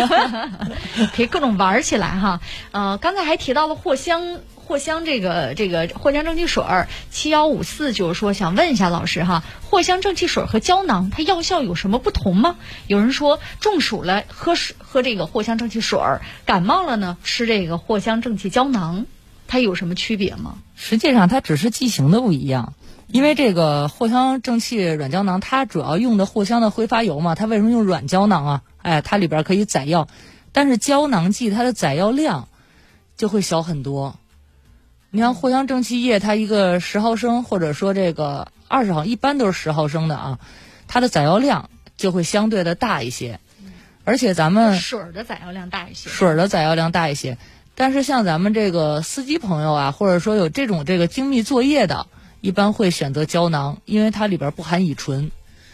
可以各种玩起来哈。刚才还提到了藿香这个藿香正气水7154，就是说想问一下老师哈，藿香正气水和胶囊它药效有什么不同吗？有人说中暑了喝这个藿香正气水，感冒了呢吃这个藿香正气胶囊，它有什么区别吗？ 实际上它只是剂型的不一样。因为这个藿香正气软胶囊，它主要用的藿香的挥发油嘛，它为什么用软胶囊啊？它里边可以载药，但是胶囊剂它的载药量就会小很多。你像藿香正气液，它一个10毫升或者说这个20毫，一般都是10毫升的啊，它的载药量就会相对的大一些。而且咱们水的载药量大一些， 但是像咱们这个司机朋友啊，或者说有这个精密作业的，一般会选择胶囊，因为它里边不含乙醇。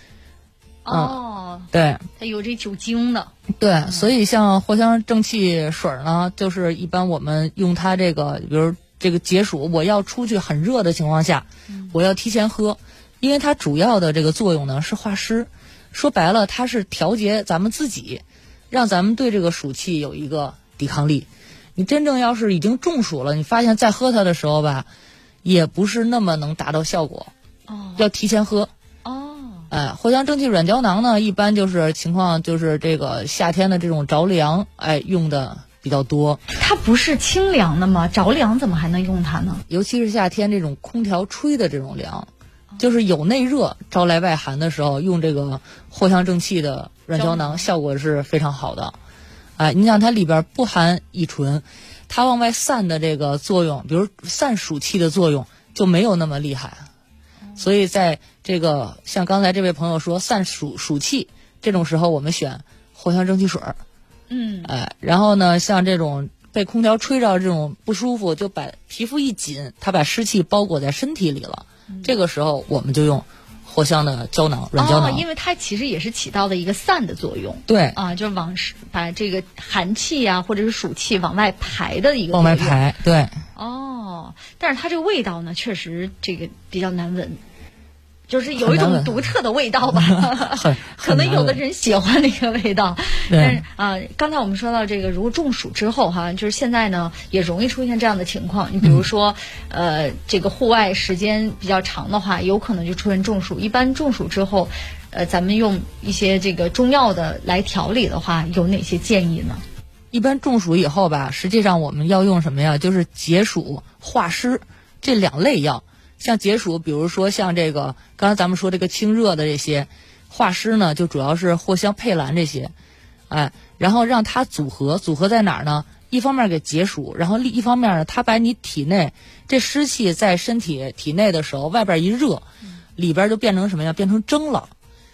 对， 它有这酒精的。 对，所以像藿香正气水呢，就是一般我们用它这个，比如这个解暑，我要出去很热的情况下，我要提前喝，因为它主要的这个作用呢是化湿，说白了它是调节咱们自己，让咱们对这个暑气有一个抵抗力。你真正要是已经中暑了，你发现再喝它的时候吧，也不是那么能达到效果。要提前喝。藿香正气软胶囊呢，一般就是情况就是这个夏天的这种着凉，用的比较多。 它不是清凉的吗？着凉怎么还能用它呢？ 尤其是夏天这种空调吹的这种凉，就是有内热招来外寒的时候，用这个藿香正气的软胶囊效果是非常好的。你想它里边不含乙醇，它往外散的这个作用，比如散暑气的作用就没有那么厉害。所以在这个像刚才这位朋友说散暑气这种时候，我们选藿香正气水。然后呢，像这种被空调吹着这种不舒服，就把皮肤一紧，它把湿气包裹在身体里了。这个时候我们就用藿香的胶囊软胶囊。 因为它其实也是起到了一个散的作用。 对就是把这个寒气啊或者是暑气往外排的一个作用。 往外排，对。 但是它这个味道呢，确实这个比较难闻。就是有一种独特的味道吧，可能有的人喜欢那个味道。但是刚才我们说到这个，如果中暑之后哈，就是现在呢也容易出现这样的情况。你比如说，这个户外时间比较长的话，有可能就出现中暑。一般中暑之后，咱们用一些这个中药的来调理的话，有哪些建议呢？ 一般中暑以后吧，实际上我们要用什么呀？就是解暑化湿这2类药。像解暑，比如说像这个刚才咱们说这个清热的这些，化湿呢就主要是藿香、佩兰这些，然后让它组合在哪儿呢？一方面给解暑，然后一方面呢，它把你体内这湿气在身体体内的时候，外边一热，里边就变成什么呀？变成蒸了。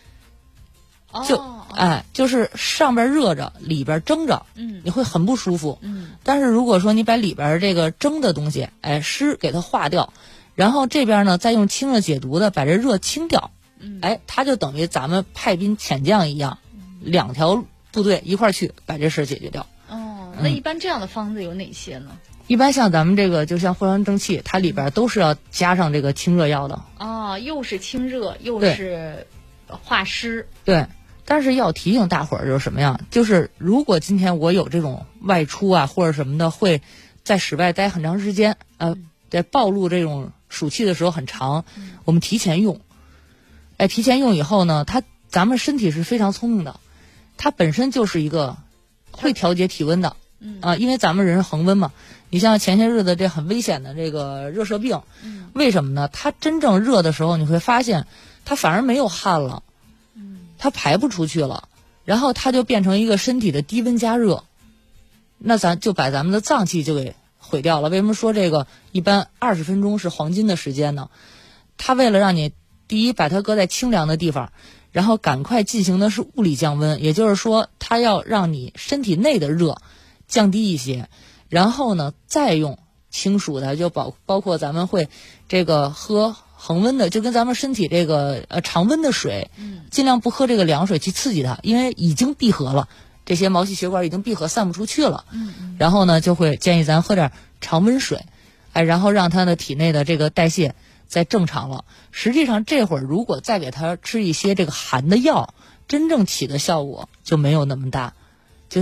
就是上边热着，里边蒸着，你会很不舒服。但是如果说你把里边这个蒸的东西，湿给它化掉。然后这边呢，再用清热解毒的把这热清掉，它就等于咱们派兵遣将一样，2条部队一块去把这事解决掉。 那一般这样的方子有哪些呢？ 一般像咱们这个，就像藿香正气，它里边都是要加上这个清热药的。 又是清热，又是化湿。 对，但是要提醒大伙儿就是什么呀？就是如果今天我有这种外出啊或者什么的，会在室外待很长时间，在暴露这种暑气的时候很长，我们提前用。提前用以后呢，咱们身体是非常聪明的，它本身就是一个会调节体温的。因为咱们人是恒温嘛。你像前些日子这很危险的这个热射病，为什么呢？它真正热的时候，你会发现它反而没有汗了，它排不出去了，然后它就变成一个身体的低温加热，那咱就把咱们的脏器就给毁掉了。为什么说这个一般20分钟是黄金的时间呢？它为了让你第一把它搁在清凉的地方，然后赶快进行的是物理降温，也就是说它要让你身体内的热降低一些，然后呢再用清暑的，就包括咱们会这个喝恒温的，就跟咱们身体这个常温的水，尽量不喝这个凉水去刺激它，因为已经闭合了，这些毛细血管已经闭合散不出去了。然后呢就会建议咱喝点常温水，然后让它的体内的这个代谢再正常了。实际上这会儿如果再给它吃一些这个寒的药，真正起的效果就没有那么大。